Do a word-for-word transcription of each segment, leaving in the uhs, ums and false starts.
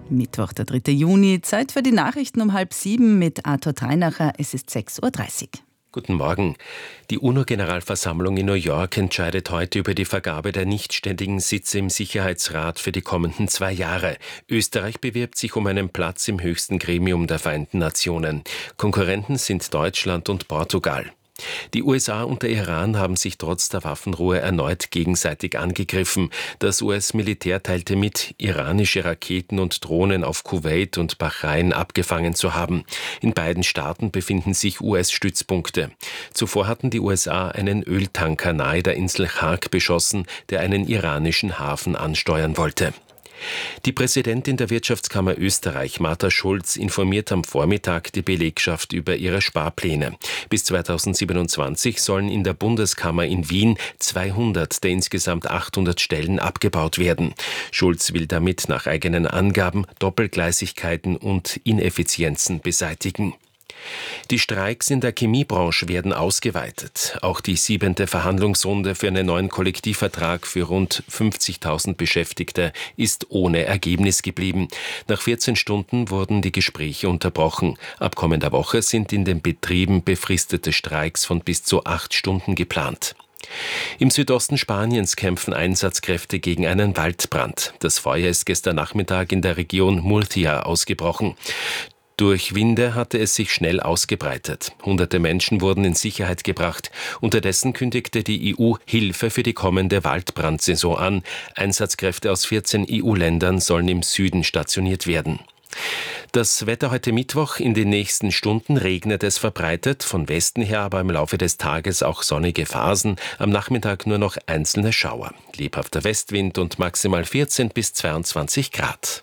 Mittwoch, der dritte Juni. Zeit für die Nachrichten um halb sieben mit Arthur Treinacher. Es ist sechs Uhr dreißig. Guten Morgen. Die UNO-Generalversammlung in New York entscheidet heute über die Vergabe der nichtständigen Sitze im Sicherheitsrat für die kommenden zwei Jahre. Österreich bewirbt sich um einen Platz im höchsten Gremium der Vereinten Nationen. Konkurrenten sind Deutschland und Portugal. Die U S A und der Iran haben sich trotz der Waffenruhe erneut gegenseitig angegriffen. Das U S-Militär teilte mit, iranische Raketen und Drohnen auf Kuwait und Bahrain abgefangen zu haben. In beiden Staaten befinden sich U S-Stützpunkte. Zuvor hatten die U S A einen Öltanker nahe der Insel Chark beschossen, der einen iranischen Hafen ansteuern wollte. Die Präsidentin der Wirtschaftskammer Österreich, Martha Schulz, informiert am Vormittag die Belegschaft über ihre Sparpläne. Bis zweitausendsiebenundzwanzig sollen in der Bundeskammer in Wien zweihundert der insgesamt achthundert Stellen abgebaut werden. Schulz will damit nach eigenen Angaben Doppelgleisigkeiten und Ineffizienzen beseitigen. Die Streiks in der Chemiebranche werden ausgeweitet. Auch die siebente Verhandlungsrunde für einen neuen Kollektivvertrag für rund fünfzigtausend Beschäftigte ist ohne Ergebnis geblieben. Nach vierzehn Stunden wurden die Gespräche unterbrochen. Ab kommender Woche sind in den Betrieben befristete Streiks von bis zu acht Stunden geplant. Im Südosten Spaniens kämpfen Einsatzkräfte gegen einen Waldbrand. Das Feuer ist gestern Nachmittag in der Region Murcia ausgebrochen. Durch Winde hatte es sich schnell ausgebreitet. Hunderte Menschen wurden in Sicherheit gebracht. Unterdessen kündigte die E U Hilfe für die kommende Waldbrandsaison an. Einsatzkräfte aus vierzehn E U-Ländern sollen im Süden stationiert werden. Das Wetter heute Mittwoch: in den nächsten Stunden regnet es verbreitet, von Westen her aber im Laufe des Tages auch sonnige Phasen, am Nachmittag nur noch einzelne Schauer. Lebhafter Westwind und maximal vierzehn bis zweiundzwanzig Grad.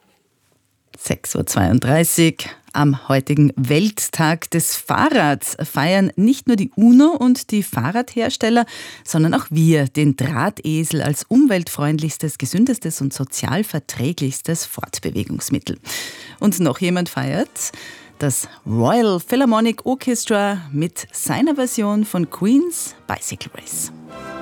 sechs Uhr zweiunddreißig. Am heutigen Welttag des Fahrrads feiern nicht nur die UNO und die Fahrradhersteller, sondern auch wir den Drahtesel als umweltfreundlichstes, gesündestes und sozial verträglichstes Fortbewegungsmittel. Und noch jemand feiert: das Royal Philharmonic Orchestra mit seiner Version von Queen's Bicycle Race.